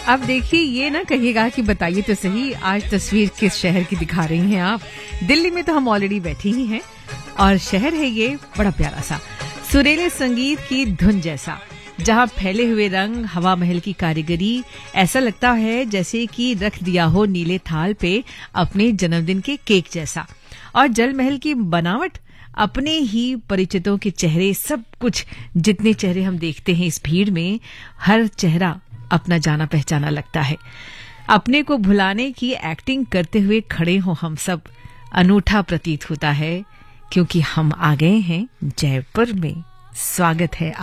अब देखिए, ये ना कहिएगा कि बताइए तो सही, आज तस्वीर किस शहर की दिखा रही हैं आप। दिल्ली में तो हम ऑलरेडी बैठे ही हैं और शहर है ये बड़ा प्यारा सा, सुरीले संगीत की धुन जैसा, जहां फैले हुए रंग, हवा महल की कारीगरी, ऐसा लगता है जैसे कि रख दिया हो नीले थाल पे अपने जन्मदिन के केक जैसा। और जल महल की बनावट, अपने ही परिचितों के चेहरे, सब कुछ, जितने चेहरे हम देखते हैं इस भीड़ में, हर चेहरा अपना जाना पहचाना लगता है। अपने को भुलाने की एक्टिंग करते हुए खड़े हो हम सब, अनूठा प्रतीत होता है, क्योंकि हम आ गए हैं जयपुर में। स्वागत है